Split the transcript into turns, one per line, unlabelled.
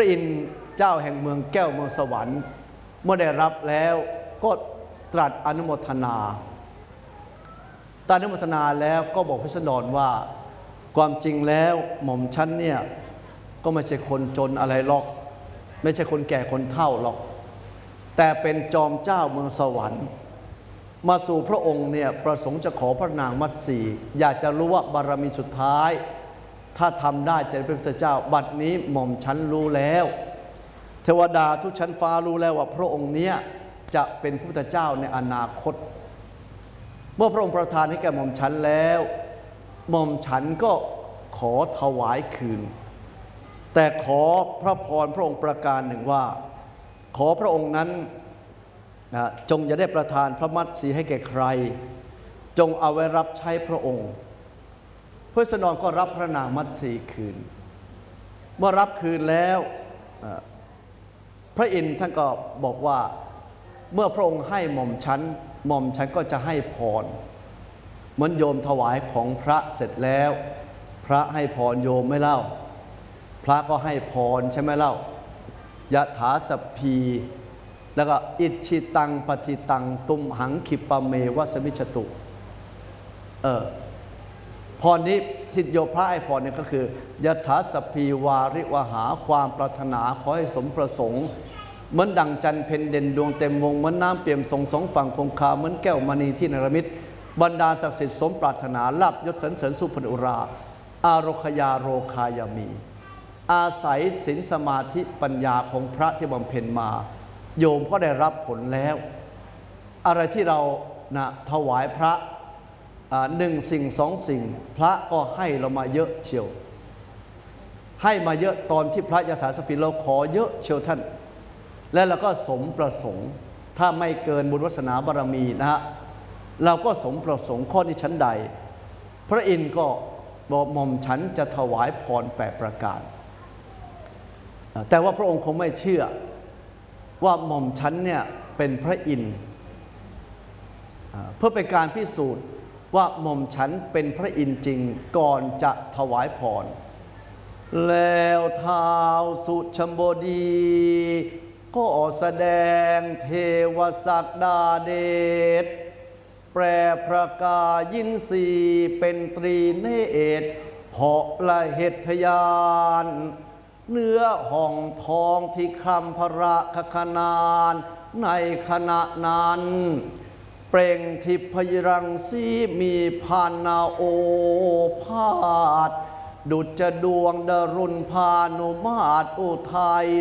อินทร์เจ้าแห่งเมืองแก้วเมืองสวรรค์เมื่อได้รับแล้วก็ตรัสอนุโมทนาแล้วก็บอกพระสนว่า ความจริงแล้วหม่อมชั้นเนี่ยก็ไม่ใช่คนจนอะไรหรอกไม่ใช่คนแก่คนเฒ่าหรอกแต่เป็นจอมเจ้าเมืองสวรรค์มาสู่พระองค์เนี่ยประสงค์จะขอพระนางมัตสีอยากจะรู้ว่าบารมีสุดท้ายถ้าทำได้จะเป็นพระพุทธเจ้าบัดนี้หม่อมชั้นรู้แล้วเทวดาทุกชั้นฟ้ารู้แล้วว่าพระองค์เนี้ยจะเป็นพระพุทธเจ้าในอนาคตเมื่อพระองค์ประทานให้แก่หม่อมชั้นแล้วหม่อมฉันก็ขอถวายคืนแต่ขอพระพรพระองค์ประการหนึ่งว่าขอพระองค์นั้นจงอย่าได้ประทานพระมัตสีให้แก่ใครจงเอาไว้รับใช้พระองค์พระสนก็รับพระนางมัตสีคืนเมื่อรับคืนแล้วพระอินทร์ท่านก็บอกว่าเมื่อพระองค์ให้หม่อมฉันก็จะให้พรเหมือนโยมถวายของพระเสร็จแล้วพระให้พรโยมไม่เล่าพระก็ให้พรใช่ไหมเล่ายะถาสัพพีแล้วก็อิชิตังปฏิตังตุมหังขิปะเมวะสมิจตุพรนี้ที่โยมพระให้พรเนี่ยก็คือยะถาสัพพีวาริวหาความปรารถนาขอให้สมประสงค์เหมือนดังจันทร์เพ็ญเด่นดวงเต็มวงเหมือนน้ำเปี่ยมสองฝั่งคงคาเหมือนแก้วมณีที่นรมิตบรรดาศักดิ์สิทธิ์สมปรารถนาลาภยศสรรเสริญสุพรรณอุราอารคยาโรคายามีอาศัยศีลสมาธิปัญญาของพระที่บำเพ็ญมาโยมก็ได้รับผลแล้วอะไรที่เราถวายพระหนึ่งสิ่งสองสิ่งพระก็ให้เรามาเยอะเชียวให้มาเยอะตอนที่พระยถาสพีเราขอเยอะเชียวท่านและเราก็สมประสงค์ถ้าไม่เกินบุญวาสนาบารมีนะฮะเราก็สมประสงค์ข้อนี้ชั้นใดพระอินทร์ก็บอกหม่อมฉันจะถวายพร8ประการแต่ว่าพระองค์คงไม่เชื่อว่าหม่อมฉันเนี่ยเป็นพระอินทร์เพื่อเป็นการพิสูจน์ว่าหม่อมฉันเป็นพระอินทร์จริงก่อนจะถวายพรแล้วท้าวสุชมบดีก็แสดงเทวศักดาเดชแปรพระกายินทรีเป็นตรีเนตรเหาะละเหตุทยานเนื้อห้องทองที่คำพระคณานในขณะนั้นเปล่งทิพยรังสีมีพานาโอภาสดุจจะดวงดรุณพานุมาตรอุทัย